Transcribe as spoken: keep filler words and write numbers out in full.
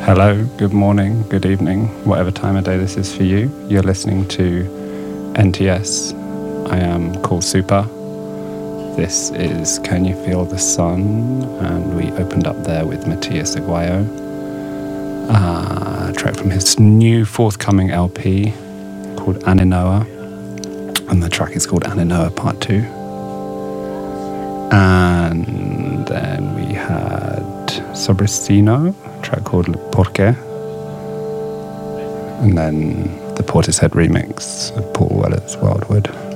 Hello, good morning, good evening, whatever time of day this is for you. You're listening to N T S. I am called Super. This is Can You Feel the Sun? And we opened up there with Matías Aguayo, uh, a track from his new forthcoming L P called Aninoa. And the track is called Aninoa Part two. And then we had Sobristino, a track called Porqué. And then the Portishead remix of Paul Weller's Wildwood.